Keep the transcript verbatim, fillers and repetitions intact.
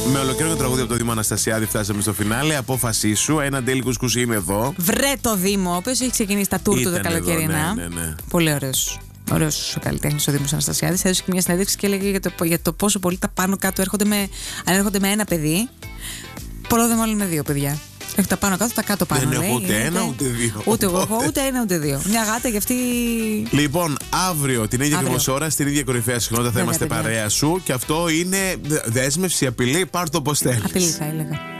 Με ολοκληρωτικό τραγούδι από το Δήμο Αναστασιάδη φτάσαμε στο φινάλε. Απόφασή σου. Ένα Ντέλη Κουσκούση είναι εδώ. Βρε το Δήμο, ο οποίος έχει ξεκινήσει τα τουρ του τα καλοκαιρινά. Ναι, ναι, ναι. Πολύ ωραίος. Ωραίος ο καλλιτέχνης ο Δήμος Αναστασιάδης. Έδωσε και μια συνέντευξη και έλεγε για το, για το πόσο πολύ τα πάνω κάτω έρχονται με, αν έρχονται με ένα παιδί. Πολλό δε μάλλον με δύο παιδιά. Έχει τα πάνω κάτω, τα κάτω πάνω. Δεν λέει, έχω ούτε είναι, ένα ούτε δύο. Ούτε εγώ έχω ούτε ένα ούτε δύο. Μια γάτα και αυτή. Λοιπόν, αύριο την ίδια ακριβώς ώρα, στην ίδια κορυφαία συχνότητα θα Βέβαια, είμαστε παιδιά. παρέα σου. Και αυτό είναι δέσμευση, απειλή, πάρ' το πώς θέλεις. Απειλή θα έλεγα.